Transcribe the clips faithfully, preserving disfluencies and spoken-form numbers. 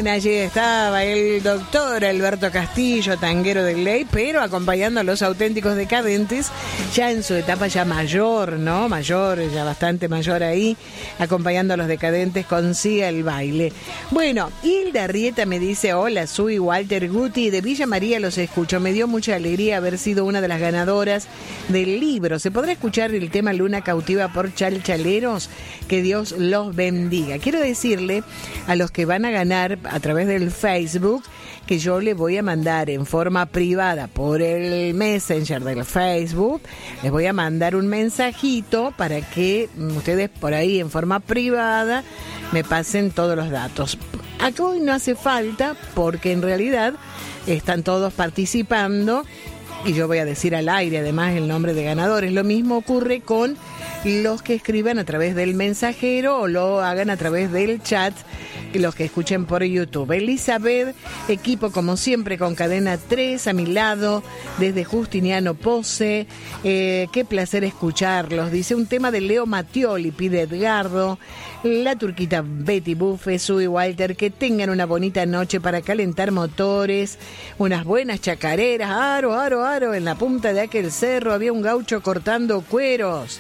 Bien, allí estaba el doctor Alberto Castillo, tanguero de ley, pero acompañando a los auténticos decadentes, ya en su etapa ya mayor, ¿no? Mayor, ya bastante mayor ahí, acompañando a los decadentes con Siga el baile. Bueno, Hilda Rieta me dice, hola, soy Walter Guti, de Villa María los escucho. Me dio mucha alegría haber sido una de las ganadoras del libro. ¿Se podrá escuchar el tema Luna Cautiva por Chalchaleros? Que Dios los bendiga. Quiero decirle a los que van a ganar a través del Facebook que yo le voy a mandar en forma privada por el Messenger del Facebook, les voy a mandar un mensajito para que ustedes por ahí en forma privada me pasen todos los datos. Acá hoy no hace falta porque en realidad están todos participando y yo voy a decir al aire además el nombre de ganadores. Lo mismo ocurre con los que escriban a través del mensajero o lo hagan a través del chat, los que escuchen por YouTube. Elizabeth, equipo como siempre con Cadena tres a mi lado, desde Justiniano Pose, eh, qué placer escucharlos. Dice un tema de Leo Mattioli, pide Edgardo, la turquita Betty Buffe, Sue Walter, que tengan una bonita noche para calentar motores, unas buenas chacareras, aro, aro, aro, en la punta de aquel cerro había un gaucho cortando cueros.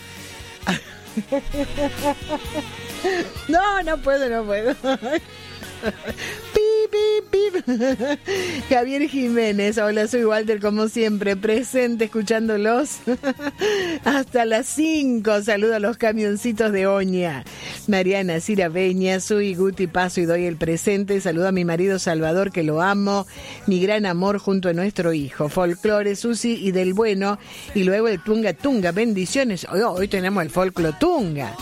No, no puedo, no puedo. Pip, pip, pip. Javier Jiménez, hola, soy Walter, como siempre, presente, escuchándolos hasta las cinco. Saludo a los camioncitos de Oña. Mariana Cira Beña, soy Guti, paso y doy el presente. Saludo a mi marido Salvador, que lo amo, mi gran amor junto a nuestro hijo. Folclore, Susi y del bueno. Y luego el Tunga Tunga, bendiciones. Hoy, hoy tenemos el Folclo Tunga.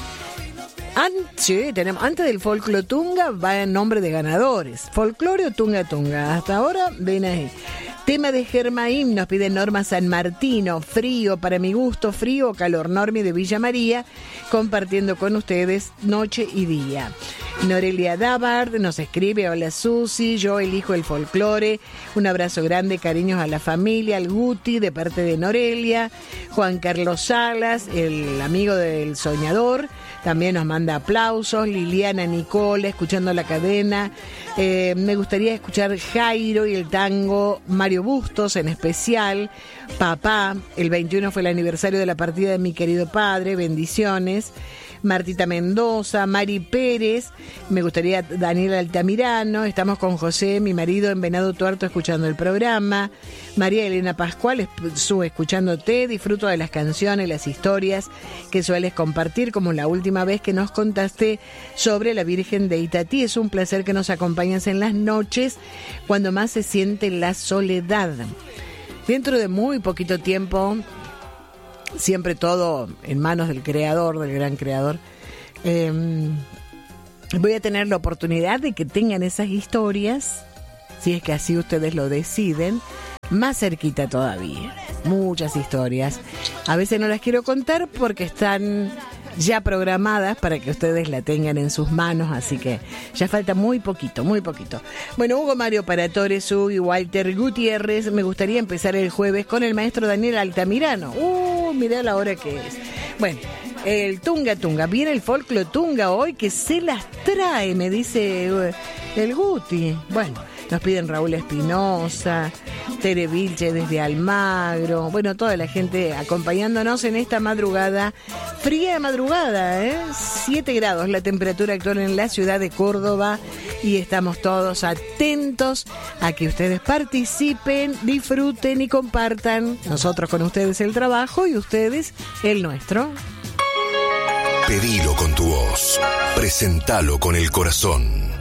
An- sí, tenemos, antes del folclore Tunga va en nombre de ganadores. Folclore o Tunga Tunga. Hasta ahora, ven ahí. Tema de Germaín, nos pide Norma San Martino. Frío, para mi gusto, frío o calor. Normi de Villa María, compartiendo con ustedes noche y día. Norelia Davard nos escribe, hola Susi, yo elijo el folclore. Un abrazo grande, cariños a la familia, al Guti, de parte de Norelia. Juan Carlos Salas, el amigo del soñador, también nos manda aplausos. Liliana Nicola, escuchando la cadena. Eh, me gustaría escuchar Jairo y el tango Mario Bustos en especial. Papá, el veintiuno fue el aniversario de la partida de mi querido padre, bendiciones. Martita Mendoza, Mari Pérez, me gustaría Daniel Altamirano, estamos con José, mi marido, en Venado Tuerto escuchando el programa. María Elena Pascual, su escuchándote, disfruto de las canciones, las historias que sueles compartir, como la última vez que nos contaste sobre la Virgen de Itatí. Es un placer que nos acompañes en las noches cuando más se siente la soledad. Dentro de muy poquito tiempo, siempre todo en manos del creador, del gran creador, eh, voy a tener la oportunidad de que tengan esas historias, si es que así ustedes lo deciden, más cerquita todavía. Muchas historias. A veces no las quiero contar porque están ya programadas para que ustedes la tengan en sus manos, así que ya falta muy poquito, muy poquito. Bueno, Hugo Mario Paratore, Su y Walter Gutiérrez, me gustaría empezar el jueves con el maestro Daniel Altamirano. Uh, mirá la hora que es. Bueno, el Tunga Tunga, viene el folclore Tunga hoy que se las trae, me dice uh, el Guti. Bueno, nos piden Raúl Espinosa, Tere Vilche desde Almagro, bueno, toda la gente acompañándonos en esta madrugada, fría madrugada, ¿eh? siete grados la temperatura actual en la ciudad de Córdoba y estamos todos atentos a que ustedes participen, disfruten y compartan, nosotros con ustedes el trabajo y ustedes el nuestro. Pedilo con tu voz, presentalo con el corazón.